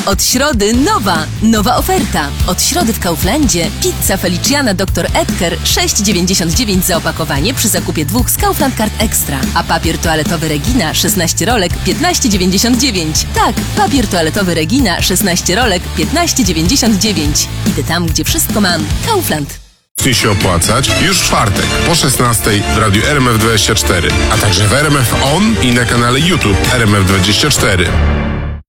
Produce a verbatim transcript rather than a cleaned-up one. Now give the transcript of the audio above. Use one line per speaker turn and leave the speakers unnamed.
Od środy nowa, nowa oferta. Od środy w Kauflandzie pizza Feliciana doktor Edgar sześć dziewięćdziesiąt dziewięć za opakowanie przy zakupie dwóch z Kaufland Card Extra. A papier toaletowy Regina szesnaście rolek piętnaście dziewięćdziesiąt dziewięć. Tak, papier toaletowy Regina szesnaście rolek piętnaście dziewięćdziesiąt dziewięć. Idę tam, gdzie wszystko mam. Kaufland.
Chce się opłacać już w czwartek po szesnastej w radiu R M F dwadzieścia cztery, a także w R M F On i na kanale YouTube R M F dwadzieścia cztery.